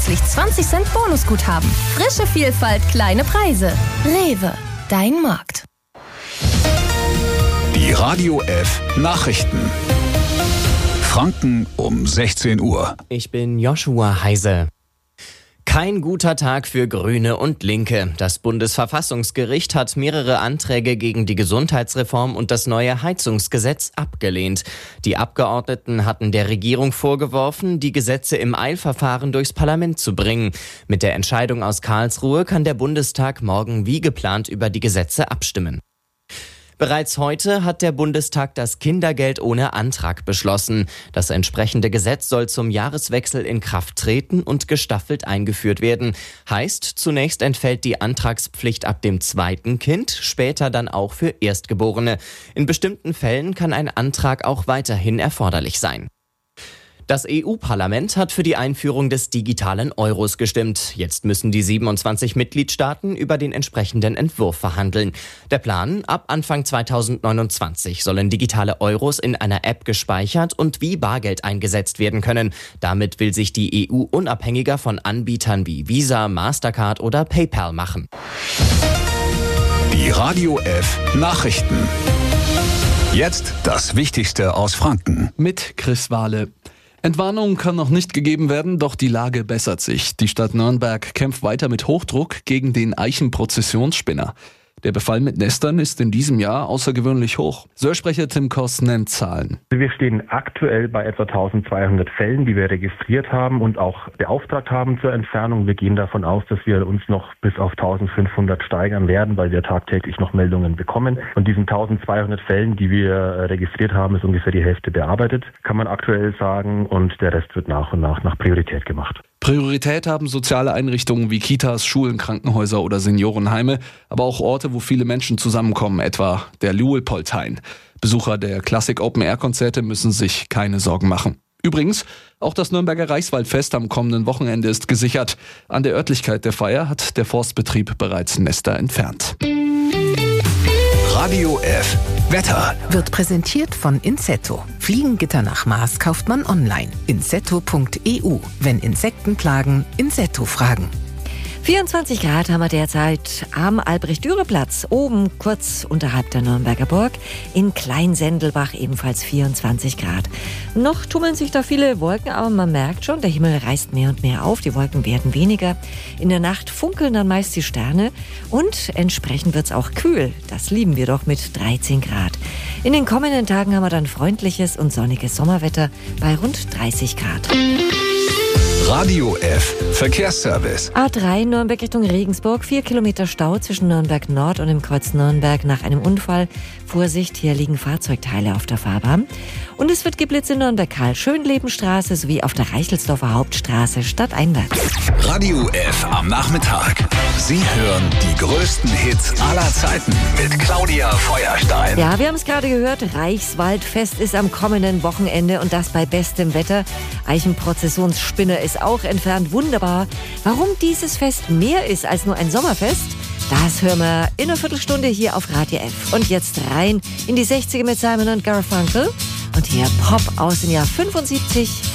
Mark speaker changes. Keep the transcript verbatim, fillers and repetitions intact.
Speaker 1: zusätzlich zwanzig Cent Bonusguthaben. Frische Vielfalt, kleine Preise. Rewe, dein Markt.
Speaker 2: Die Radio F Nachrichten. Franken um sechzehn Uhr.
Speaker 3: Ich bin Joshua Heise. Kein guter Tag für Grüne und Linke. Das Bundesverfassungsgericht hat mehrere Anträge gegen die Gesundheitsreform und das neue Heizungsgesetz abgelehnt. Die Abgeordneten hatten der Regierung vorgeworfen, die Gesetze im Eilverfahren durchs Parlament zu bringen. Mit der Entscheidung aus Karlsruhe kann der Bundestag morgen wie geplant über die Gesetze abstimmen. Bereits heute hat der Bundestag das Kindergeld ohne Antrag beschlossen. Das entsprechende Gesetz soll zum Jahreswechsel in Kraft treten und gestaffelt eingeführt werden. Heißt, zunächst entfällt die Antragspflicht ab dem zweiten Kind, später dann auch für Erstgeborene. In bestimmten Fällen kann ein Antrag auch weiterhin erforderlich sein. Das E U-Parlament hat für die Einführung des digitalen Euros gestimmt. Jetzt müssen die siebenundzwanzig Mitgliedstaaten über den entsprechenden Entwurf verhandeln. Der Plan: ab Anfang zweitausendneunundzwanzig sollen digitale Euros in einer App gespeichert und wie Bargeld eingesetzt werden können. Damit will sich die E U unabhängiger von Anbietern wie Visa, Mastercard oder PayPal machen.
Speaker 2: Die Radio F Nachrichten. Jetzt das Wichtigste aus Franken.
Speaker 4: Mit Chris Wahle. Entwarnung kann noch nicht gegeben werden, doch die Lage bessert sich. Die Stadt Nürnberg kämpft weiter mit Hochdruck gegen den Eichenprozessionsspinner. Der Befall mit Nestern ist in diesem Jahr außergewöhnlich hoch. Sörsprecher Tim Koss nennt Zahlen.
Speaker 5: Wir stehen aktuell bei etwa eintausendzweihundert Fällen, die wir registriert haben und auch beauftragt haben zur Entfernung. Wir gehen davon aus, dass wir uns noch bis auf eintausendfünfhundert steigern werden, weil wir tagtäglich noch Meldungen bekommen. Von diesen eintausendzweihundert Fällen, die wir registriert haben, ist ungefähr die Hälfte bearbeitet, kann man aktuell sagen, und der Rest wird nach und nach nach Priorität gemacht.
Speaker 4: Priorität haben soziale Einrichtungen wie Kitas, Schulen, Krankenhäuser oder Seniorenheime, aber auch Orte, wo viele Menschen zusammenkommen, etwa der Luhlpolthain. Besucher der Klassik Open-Air-Konzerte müssen sich keine Sorgen machen. Übrigens, auch das Nürnberger Reichswaldfest am kommenden Wochenende ist gesichert. An der Örtlichkeit der Feier hat der Forstbetrieb bereits Nester entfernt.
Speaker 2: Radio F Wetter
Speaker 6: wird präsentiert von Insetto. Fliegengitter nach Maß kauft man online. insetto punkt e u. Wenn Insekten plagen, Insetto fragen.
Speaker 7: vierundzwanzig Grad haben wir derzeit am Albrecht-Dürer-Platz, oben kurz unterhalb der Nürnberger Burg. In Kleinsendelbach ebenfalls vierundzwanzig Grad. Noch tummeln sich da viele Wolken, aber man merkt schon, der Himmel reißt mehr und mehr auf, die Wolken werden weniger. In der Nacht funkeln dann meist die Sterne und entsprechend wird es auch kühl. Das lieben wir doch mit dreizehn Grad. In den kommenden Tagen haben wir dann freundliches und sonniges Sommerwetter bei rund dreißig Grad.
Speaker 2: Radio F Verkehrsservice.
Speaker 7: A drei Nürnberg Richtung Regensburg. Vier Kilometer Stau zwischen Nürnberg Nord und dem Kreuz Nürnberg nach einem Unfall. Vorsicht, hier liegen Fahrzeugteile auf der Fahrbahn. Und es wird geblitzt in Nürnberg-Karl-Schönlebenstraße sowie auf der Reichelsdorfer Hauptstraße stadteinwärts.
Speaker 2: Radio F am Nachmittag. Sie hören die größten Hits aller Zeiten mit Claudia Feuerstein.
Speaker 7: Ja, wir haben es gerade gehört. Reichswaldfest ist am kommenden Wochenende und das bei bestem Wetter. Eichenprozessionsspinner ist auch entfernt. Wunderbar. Warum dieses Fest mehr ist als nur ein Sommerfest? Das hören wir in einer Viertelstunde hier auf Radio F. Und jetzt rein in die sechziger mit Simon und Garfunkel. Und hier Pop aus dem Jahr fünfundsiebzig.